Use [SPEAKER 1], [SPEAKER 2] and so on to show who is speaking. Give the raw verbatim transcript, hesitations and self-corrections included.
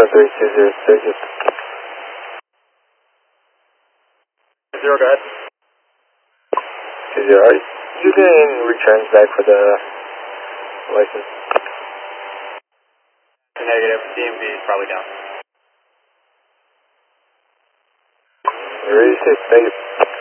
[SPEAKER 1] seven three two zero six.
[SPEAKER 2] Zero, go ahead.
[SPEAKER 1] Two zero. Are you getting returns back for the license?
[SPEAKER 2] Negative. D M V is probably down.
[SPEAKER 1] You ready to say negative?